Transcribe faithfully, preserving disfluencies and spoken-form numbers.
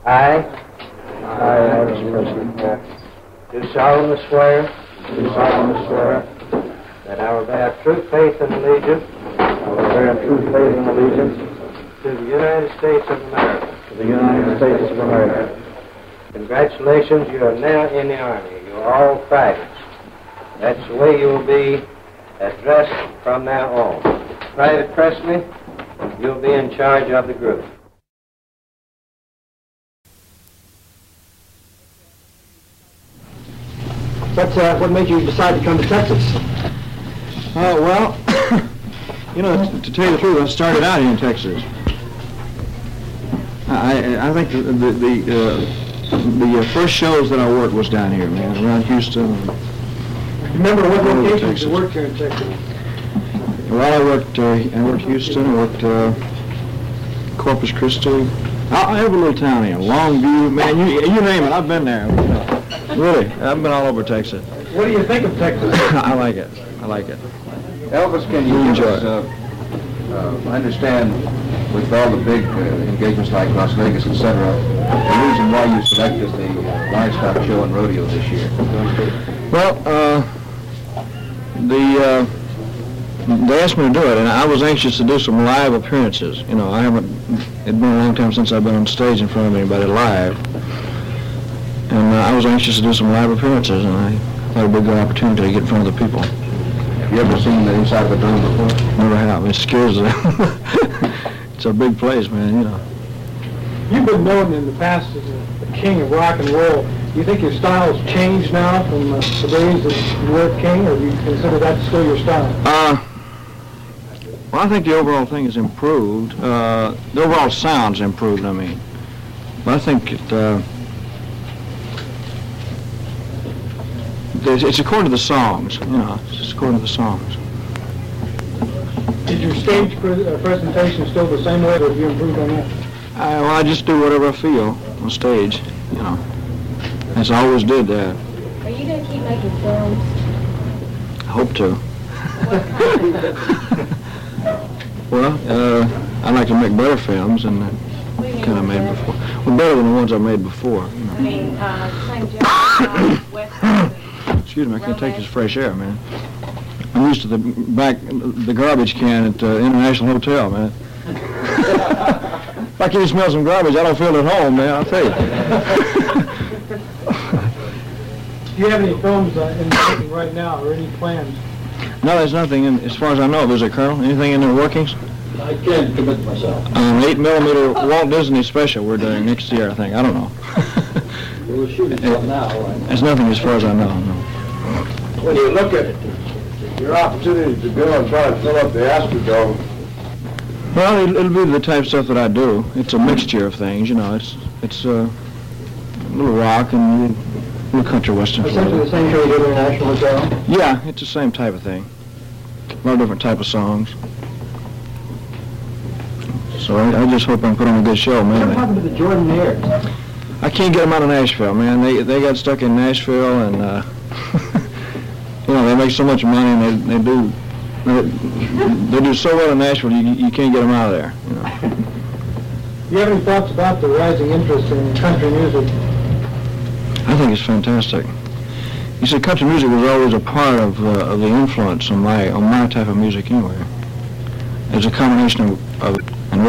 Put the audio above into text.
I, I, Elvis Presley, do solemnly swear do solemnly swear that I will bear true faith and allegiance I will bear true faith and allegiance to the United States of America. to the United States of America. Congratulations, you are now in the Army. You are all privates. That's the way you will be addressed from now on. Private Presley, you'll be in charge of the group. What, uh, what made you decide to come to Texas? Uh, well, you know, to, to tell you the truth, I started out here in Texas. I, I think the the the, uh, the uh, first shows that I worked was down here, man, around Houston. Remember what All over locations Texas. you worked here in Texas? Well, I worked uh, I worked Houston, I worked uh, Corpus Christi. I, every little town here, Longview, man, you you name it, I've been there. Really, I've been all over Texas. What do you think of Texas? I like it. I like it. Elvis, can you Enjoy give us, uh, uh, I understand with all the big uh, engagements like Las Vegas, et cetera, the reason why you selected the uh, livestock show and rodeo this year? Well, uh, the uh, they asked me to do it, and I was anxious to do some live appearances. You know, I haven't. It's been a long time since I've been on stage in front of anybody live, and uh, I was anxious to do some live appearances, and I thought it'd be a good opportunity to get in front of the people. Have you ever seen the inside of a dome before? Never have. It scares them. It's a big place, man. You know. You've been known in the past as a, a king of rock and roll. Do you think your style's changed now from uh, the days that you were king, or do you consider that still your style? Uh, well, I think the overall thing has improved. Uh, the overall sound's improved, I mean. But I think it, uh, it's, it's according to the songs, you know, it's just according to the songs. Is your stage pre- uh, presentation still the same way, or have you improved on that? I, well, I just do whatever I feel on stage, you know. As I always did that. Are you going to keep making films? I hope to. What kind? Well, uh, I like to make better films than What do you mean kind of with made that? before. Well, better than the ones I made before. You know. I mean, uh, same genre, West Coast. Excuse me, I can't take this fresh air, man. I'm used to the back, the garbage can at uh, International Hotel, man. If I can't smell some garbage, I don't feel at home, man, I'll tell you. Do you have any films uh, in the making right now, or any plans? No, there's nothing, in, as far as I know, is there, Colonel? Anything in the workings? I can't commit myself. An eight millimeter Walt Disney special we're doing next year, I think. I don't know. We're shooting some now. Right? There's nothing as far as I know, no. When you look at your opportunity to go and try to fill up the Astrodome, Well, it'll, it'll be the type of stuff that I do. It's a mixture of things, you know. It's it's uh, a little rock and a little, little country western. Essentially the same show you did at International Hotel? Yeah, it's the same type of thing. A lot of different type of songs. So I, I just hope I can put on a good show, What man. happened to the Jordanaires? I can't get them out of Nashville, man. They they got stuck in Nashville, and uh, you know, they make so much money, and they they do they, they do so well in Nashville. You you can't get them out of there. You know. Do you have any thoughts about the rising interest in country music? I think it's fantastic. You see, country music was always a part of uh, of the influence on my on my type of music anyway. It's a combination of, of